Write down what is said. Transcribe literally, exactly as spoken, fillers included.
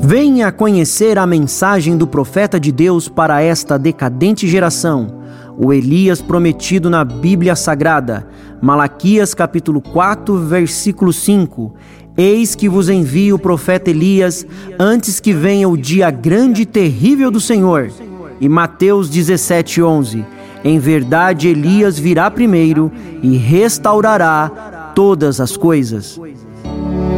Venha conhecer a mensagem do profeta de Deus para esta decadente geração, o Elias prometido na Bíblia Sagrada. Malaquias capítulo quatro, versículo cinco. Eis que vos envio o profeta Elias antes que venha o dia grande e terrível do Senhor. E Mateus dezessete, onze. Em verdade, Elias virá primeiro e restaurará todas as coisas.